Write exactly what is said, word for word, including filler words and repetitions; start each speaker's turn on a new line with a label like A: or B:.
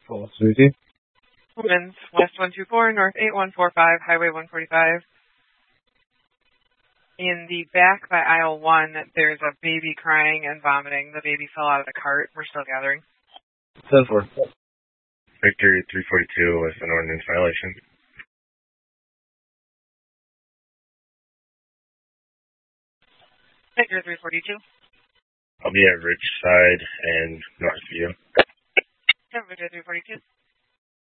A: Full Susie.
B: Women's West one two four, North eight one four five, Highway one forty-five. In the back by aisle one, there's a baby crying and vomiting. The baby fell out of the cart. We're still gathering.
A: ten four.
C: Victor three forty-two with an ordinance violation.
B: Victor three forty-two.
C: I'll be at Ridgeside and Northview.
B: Victor three forty-two.